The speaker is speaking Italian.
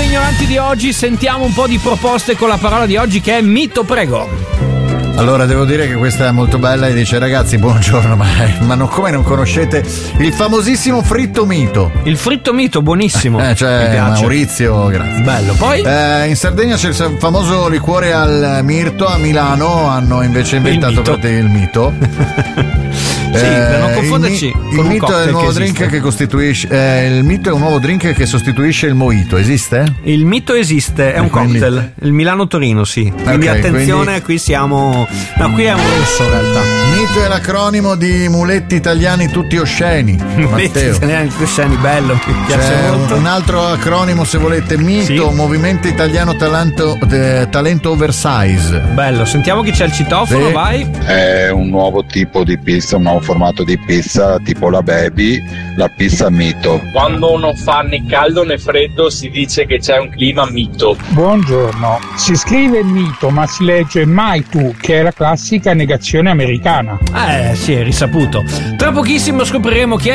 ignoranti di oggi sentiamo un po' di proposte con la parola di oggi che è mito, prego. Allora devo dire che questa è molto bella e dice: ragazzi buongiorno, ma come non conoscete il famosissimo fritto mito? Il fritto mito, buonissimo. Cioè Maurizio, grazie. Bello, poi? In Sardegna c'è il famoso liquore al mirto, a Milano hanno invece inventato il mito. Sì, per non confonderci il mito è il nuovo drink che costituisce il mito è un nuovo drink che sostituisce il mojito. Esiste? Il mito esiste, è un cocktail. Il Milano-Torino, sì. Quindi attenzione, qui siamo. No, qui è un rosso in realtà. Mito è l'acronimo di muletti italiani tutti osceni. Muletti italiani tutti osceni, bello, mi piace molto. Un altro acronimo, se volete, mito, sì. Movimento Italiano Talento Oversize. Bello, sentiamo chi c'è il citofono, vai. È un nuovo tipo di pizza, un nuovo formato di pizza, tipo la baby, la pizza mito. Quando non fa né caldo né freddo si dice che c'è un clima mito. Buongiorno, si scrive mito ma si legge mai tu, che è la classica negazione americana. Sì, è risaputo. Tra pochissimo scopriremo chi è